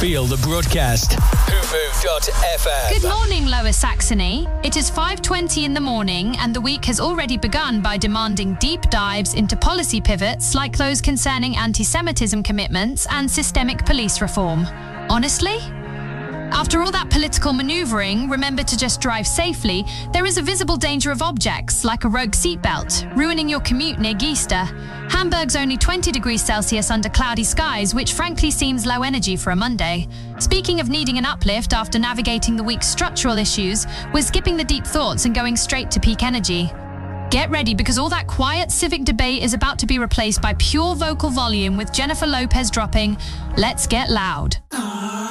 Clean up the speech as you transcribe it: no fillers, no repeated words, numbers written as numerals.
Feel the broadcast. whomove.fm. Good morning, Lower Saxony. It is 5:20 in the morning and the week has already begun by demanding deep dives into policy pivots like those concerning anti-Semitism commitments and systemic police reform. Honestly? After all that political manoeuvring, remember to just drive safely. There is a visible danger of objects, like a rogue seatbelt, ruining your commute near Geister. Hamburg's only 20 degrees Celsius under cloudy skies, which frankly seems low energy for a Monday. Speaking of needing an uplift after navigating the week's structural issues, we're skipping the deep thoughts and going straight to peak energy. Get ready, because all that quiet civic debate is about to be replaced by pure vocal volume with Jennifer Lopez dropping, "Let's Get Loud."